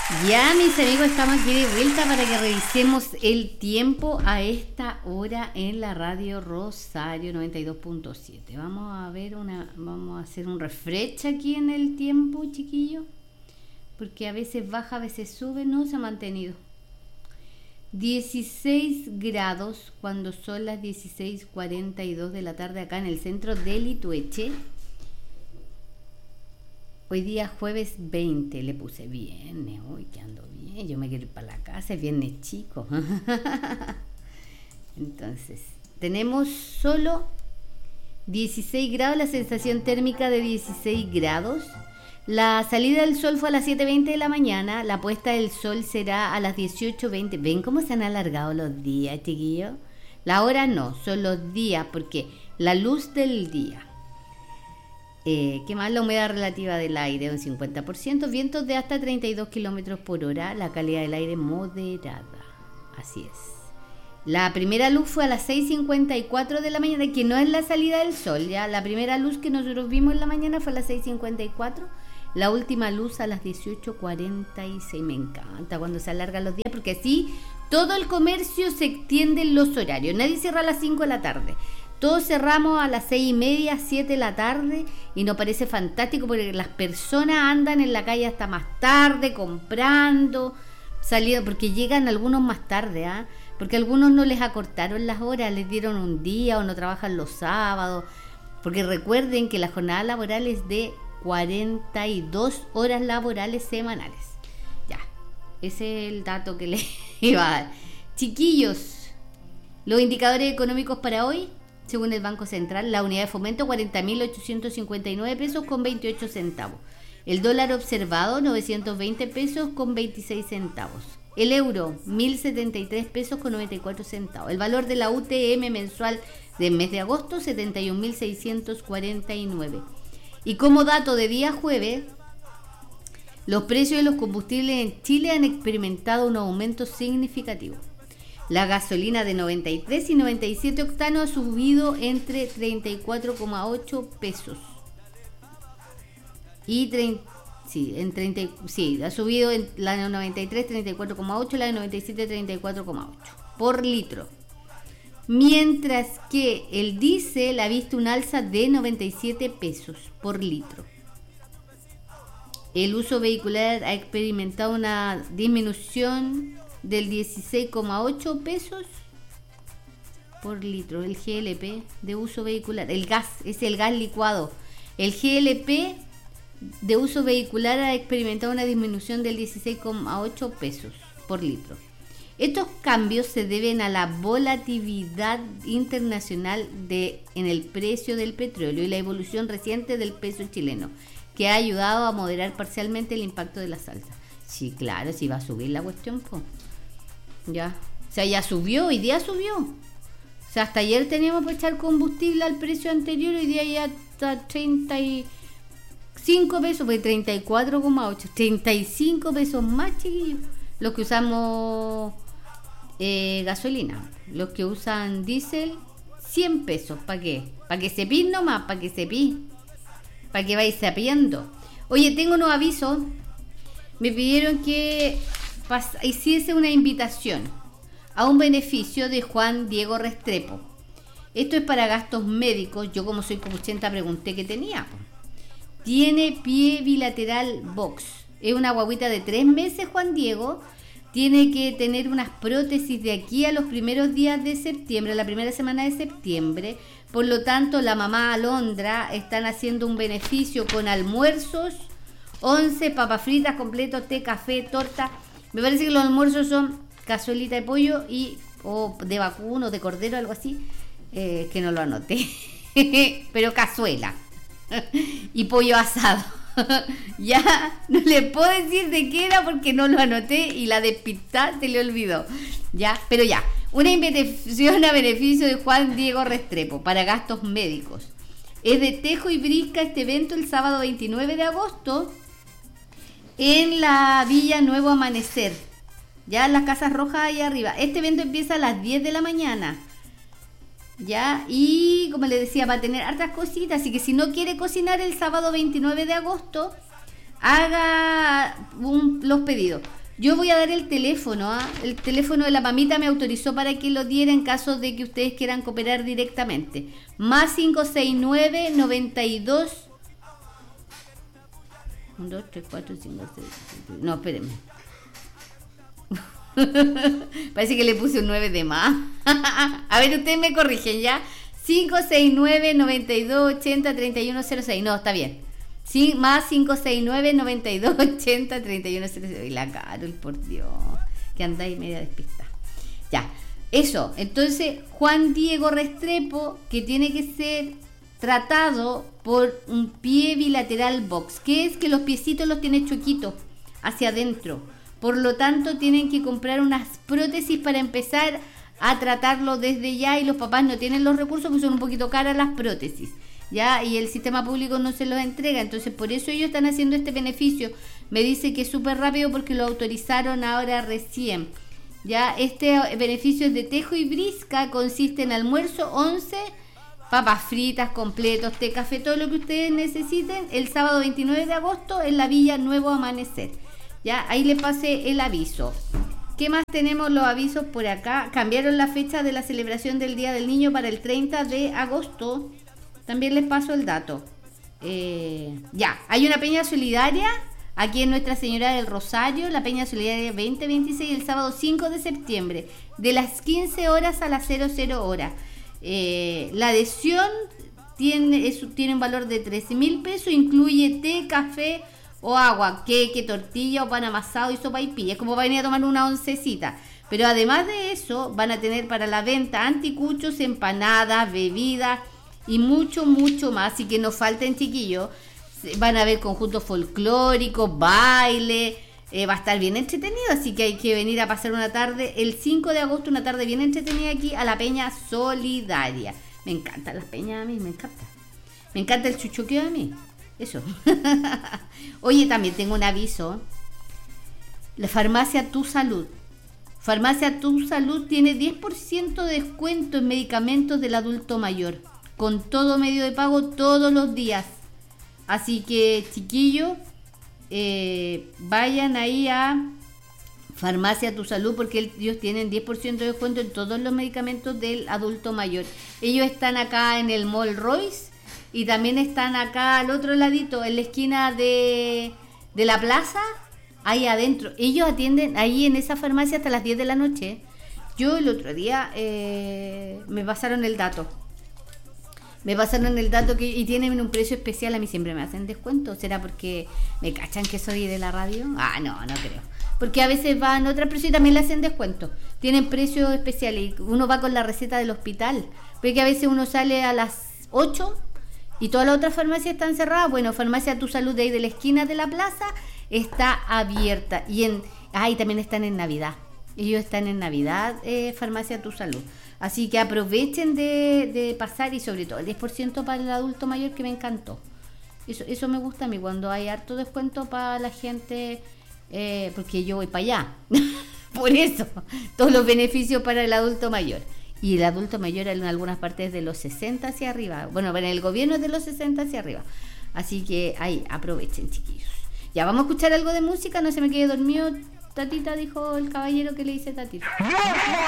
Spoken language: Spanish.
Ya, mis amigos, estamos aquí de vuelta para que revisemos el tiempo a esta hora en la radio Rosario 92.7. Vamos a hacer un refresh aquí en el tiempo, chiquillo, porque a veces baja, a veces sube, no se ha mantenido. 16 grados cuando son las 16:42 de la tarde acá en el centro de Litueche. Hoy día jueves 20, le puse viernes, hoy que ando bien, yo me quiero ir para la casa, es viernes chico. Entonces, tenemos solo 16 grados, la sensación térmica de 16 grados. La salida del sol fue a las 7:20 de la mañana, la puesta del sol será a las 18:20. ¿Ven cómo se han alargado los días, chiquillos? La hora no, son los días, porque la luz del día. ¿Qué más? La humedad relativa del aire, un 50%, vientos de hasta 32 kilómetros por hora, la calidad del aire moderada. Así es. La primera luz fue a las 6:54 de la mañana, que no es la salida del sol, ya. La primera luz que nosotros vimos en la mañana fue a las 6:54. La última luz a las 18:46. Me encanta cuando se alargan los días, porque así todo el comercio se extiende en los horarios. Nadie cierra a las 5 de la tarde. Todos cerramos a las 6:30, 7 de la tarde, y nos parece fantástico porque las personas andan en la calle hasta más tarde comprando, saliendo, porque llegan algunos más tarde, porque a algunos no les acortaron las horas, les dieron un día o no trabajan los sábados, porque recuerden que la jornada laboral es de 42 horas laborales semanales. Ya, ese es el dato que les iba a dar. Chiquillos, los indicadores económicos para hoy. Según el Banco Central, la unidad de fomento 40.859 pesos con 28 centavos. El dólar observado 920 pesos con 26 centavos. El euro 1.073 pesos con 94 centavos. El valor de la UTM mensual del mes de agosto 71.649. Y como dato de día jueves, los precios de los combustibles en Chile han experimentado un aumento significativo. La gasolina de 93 y 97 octanos ha subido entre 34,8 pesos. Ha subido en la de 93 34,8, la de 97 34,8 por litro. Mientras que el diésel ha visto un alza de 97 pesos por litro. El uso vehicular ha experimentado una disminución del 16,8 pesos por litro. El GLP de uso vehicular, el gas, es el gas licuado. El GLP de uso vehicular ha experimentado una disminución del 16,8 pesos por litro. Estos cambios se deben a la volatilidad internacional en el precio del petróleo y la evolución reciente del peso chileno, que ha ayudado a moderar parcialmente el impacto de la salsa. Sí, claro, si va a subir la cuestión, pues. Ya, o sea, ya subió, hoy día subió. O sea, hasta ayer teníamos que echar combustible al precio anterior, hoy día ya está 35 pesos, pues 34,8, 35 pesos más, chiquillos. Los que usamos gasolina, los que usan diésel, 100 pesos. ¿Para qué? Para que se pin nomás, para que se pin, para que vais sapiendo. Oye, tengo unos avisos. Me pidieron que hiciese una invitación a un beneficio de Juan Diego Restrepo. Esto es para gastos médicos. Yo, como soy copuchenta, pregunté qué tenía. Tiene pie bilateral box. Es una guaguita de 3 meses, Juan Diego. Tiene que tener unas prótesis de aquí a los primeros días de septiembre, la primera semana de septiembre. Por lo tanto, la mamá Alondra están haciendo un beneficio con almuerzos, 11 papas fritas completos, té, café, torta. Me parece que los almuerzos son cazuelita de pollo o de vacuno, de cordero, algo así, que no lo anoté, pero cazuela y pollo asado. Ya no le puedo decir de qué era porque no lo anoté y la despistada se le olvidó. Ya, pero ya, una invitación a beneficio de Juan Diego Restrepo para gastos médicos. Es de Tejo y Brisca este evento el sábado 29 de agosto. En la Villa Nuevo Amanecer, ya en las Casas Rojas ahí arriba. Este evento empieza a las 10 de la mañana, ya, y como les decía, va a tener hartas cositas, así que si no quiere cocinar el sábado 29 de agosto, haga los pedidos. Yo voy a dar el teléfono, el teléfono de la mamita me autorizó para que lo diera en caso de que ustedes quieran cooperar directamente. Más 569 92 1, 2, 3, 4, 5, 6, 7. No, espérenme. Parece que le puse un 9 de más. A ver, ustedes me corrigen ya. 569 92 80 3106. No, está bien. Sí, más 569 92 80 3106. Y la Carol, por Dios, que andáis media despistada. Ya, eso. Entonces, Juan Diego Restrepo, que tiene que ser tratado por un pie bilateral box, que es que los piecitos los tiene choquitos hacia adentro. Por lo tanto, tienen que comprar unas prótesis para empezar a tratarlo desde ya, y los papás no tienen los recursos porque son un poquito caras las prótesis, ¿ya? Y el sistema público no se los entrega, entonces por eso ellos están haciendo este beneficio. Me dice que es súper rápido porque lo autorizaron ahora recién, ¿ya? Este beneficio es de Tejo y Brisca, consiste en almuerzo, 11, papas fritas, completos, té, café, todo lo que ustedes necesiten, el sábado 29 de agosto en la Villa Nuevo Amanecer, ¿ya? Ahí les pasé el aviso. ¿Qué más tenemos los avisos por acá? Cambiaron la fecha de la celebración del Día del Niño para el 30 de agosto. También les paso el dato. Ya, hay una peña solidaria aquí en Nuestra Señora del Rosario, la peña solidaria 2026, el sábado 5 de septiembre, de las 15 horas a las 00 horas. La adhesión tiene un valor de 13.000 pesos, incluye té, café o agua, queque, tortilla o pan amasado y sopaipilla. Es como para venir a tomar una oncecita. Pero además de eso, van a tener para la venta anticuchos, empanadas, bebidas y mucho, mucho más. Así que no falten, chiquillos. Van a haber conjuntos folclóricos, baile. Va a estar bien entretenido. Así que hay que venir a pasar una tarde, el 5 de agosto, una tarde bien entretenida aquí a la Peña Solidaria. Me encantan las peñas a mí, me encanta. Me encanta el chuchoqueo a mí. Eso. Oye, también tengo un aviso. La farmacia Tu Salud. Farmacia Tu Salud tiene 10% de descuento en medicamentos del adulto mayor, con todo medio de pago todos los días. Así que, chiquillos, vayan ahí a Farmacia Tu Salud, porque ellos tienen 10% de descuento en todos los medicamentos del adulto mayor. Ellos están acá en el Mall Royce. Y también están acá al otro ladito, en la esquina de la plaza, ahí adentro. Ellos atienden ahí en esa farmacia hasta las 10 de la noche. Yo el otro día me pasaron el dato. Y tienen un precio especial. A mí siempre me hacen descuento. ¿Será porque me cachan que soy de la radio? Ah, no creo. Porque a veces van otras personas y también le hacen descuento. Tienen precios especiales. Uno va con la receta del hospital. Porque a veces uno sale a las 8 y todas las otras farmacias están cerradas. Bueno, Farmacia Tu Salud de ahí de la esquina de la plaza está abierta. Y también están en Navidad. Ellos están en Navidad, Farmacia Tu Salud. Así que aprovechen de pasar, y sobre todo el 10% para el adulto mayor, que me encantó. Eso me gusta a mí, cuando hay harto descuento para la gente, porque yo voy para allá. Por eso, todos los beneficios para el adulto mayor. Y el adulto mayor en algunas partes de los 60 hacia arriba. Bueno, en el gobierno es de los 60 hacia arriba. Así que ahí, aprovechen, chiquillos. Ya, vamos a escuchar algo de música, no se me quede dormido. Tatita, dijo el caballero que le dice Tatita.